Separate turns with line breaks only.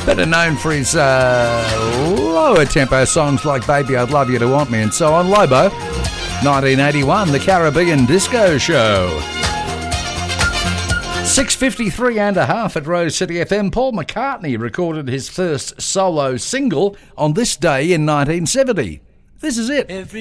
Better known for his lower tempo songs like Baby I'd Love You to Want Me and so on. Lobo, 1981, The Caribbean Disco Show. 6:53 and a half at Rose City FM. Paul McCartney recorded his first solo single on this day in 1970. This is it.